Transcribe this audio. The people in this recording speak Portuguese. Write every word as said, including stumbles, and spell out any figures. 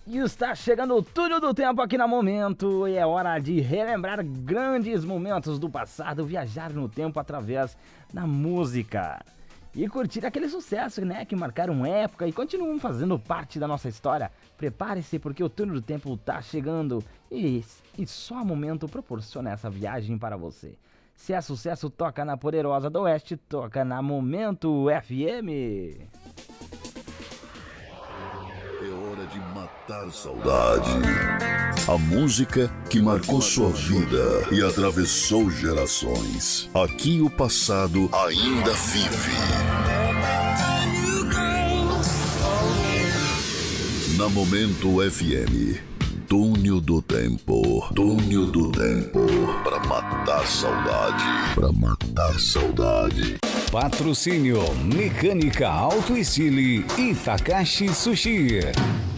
E está chegando o túnel do tempo aqui na Momento e é hora de relembrar grandes momentos do passado, viajar no tempo através da música e curtir aquele sucesso, né, que marcaram época e continuam fazendo parte da nossa história. Prepare-se porque o túnel do tempo está chegando e, e só a Momento proporciona essa viagem para você. Se é sucesso, toca na Poderosa do Oeste, toca na Momento F M. É hora de matar saudade. A música que marcou sua vida e atravessou gerações. Aqui o passado ainda vive. Na Momento F M, Túnel do Tempo. Túnel do Tempo. Pra matar saudade. Pra matar saudade. Patrocínio Mecânica Auto Estile e Takashi Sushi.